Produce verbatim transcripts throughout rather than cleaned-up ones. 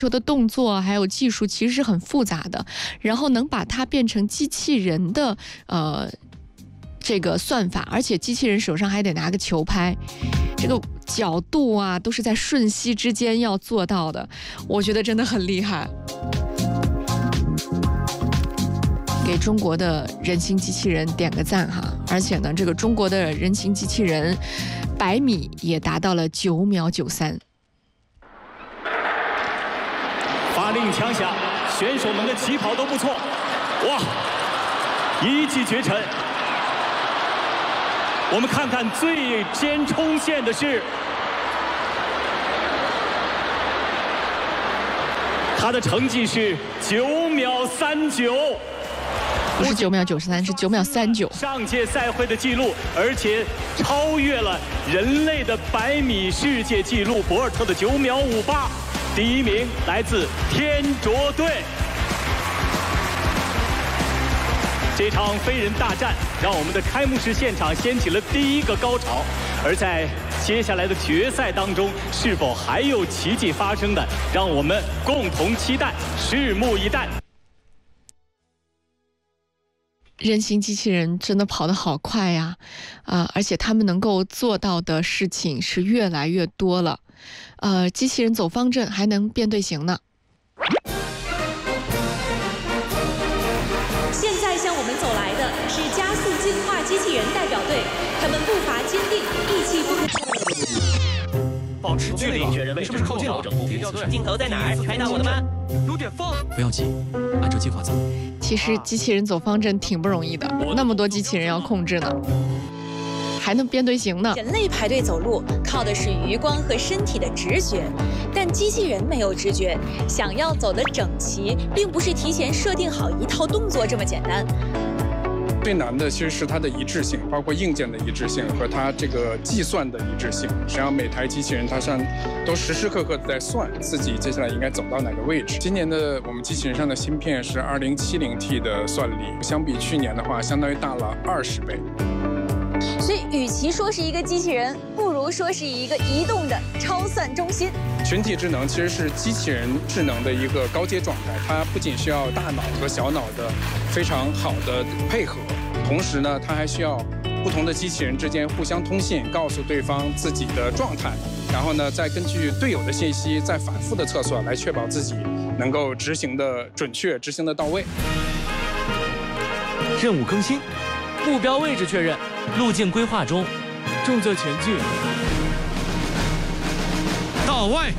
说的动作还有技术其实是很复杂的，然后能把它变成机器人的呃这个算法，而且机器人手上还得拿个球拍，这个角度啊都是在瞬息之间要做到的，我觉得真的很厉害。给中国的人形机器人点个赞哈！而且呢，这个中国的人形机器人百米也达到了九秒九三。 发令枪响，选手们的起跑都不错，哇，一骑绝尘。我们看看最先冲线的是，他的成绩是九秒三九。 不是九秒九十三，是九秒三九。 上届赛会的记录，而且超越了人类的百米世界纪录博尔特的九秒五八。第一名来自天卓队。这场飞人大战让我们的开幕式现场掀起了第一个高潮，而在接下来的决赛当中，是否还有奇迹发生的？让我们共同期待，拭目以待。 人形机器人真的跑得好快呀，啊、呃，而且他们能够做到的事情是越来越多了。呃，机器人走方阵还能变队形呢。 现在向我们走来的是加速进化机器人代表队，他们步伐坚定，意气风发。 保持距离，确认位置，是不是靠近了？镜头在哪儿？拍到我了吗？ 有点放，不要急，按照计划走。 其实机器人走方阵挺不容易的，那么多机器人要控制呢，还能编队形呢。 人类排队走路靠的是余光和身体的直觉，但机器人没有直觉，想要走得整齐，并不是提前设定好一套动作这么简单。 最难的其实是它的一致性，包括硬件的一致性和它这个计算的一致性。实际上每台机器人它上都时时刻刻的在算自己接下来应该走到哪个位置。今年的我们机器人上的芯片是二零七零 T 的算力，相比去年的话，相当于大了二十倍。 所以，与其说是一个机器人，不如说是一个移动的超算中心。 群体智能其实是机器人智能的一个高阶状态，它不仅需要大脑和小脑的非常好的配合，同时呢，它还需要不同的机器人之间互相通信，告诉对方自己的状态，然后呢，再根据队友的信息再反复的测算，来确保自己能够执行的准确、执行的到位。 任务更新，目标位置确认，路径规划中， 正在前进。到位。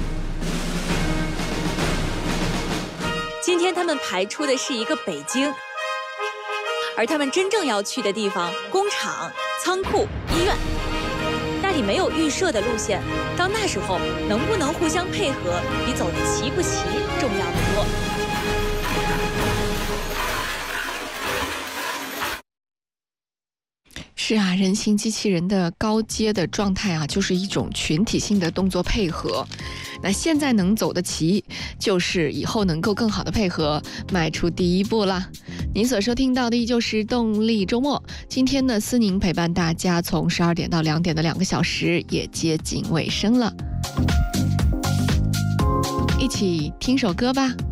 今天他们排出的是一个北京，而他们真正要去的地方，工厂、仓库、医院，那里没有预设的路线。到那时候，能不能互相配合，比走得齐不齐重要得多。 是啊，人形机器人的高阶的状态啊，就是一种群体性的动作配合。那现在能走得齐，就是以后能够更好的配合，迈出第一步啦。您所收听到的依旧是动力周末，今天呢，思宁陪伴大家从十二点到两点的两个小时也接近尾声了，一起听首歌吧。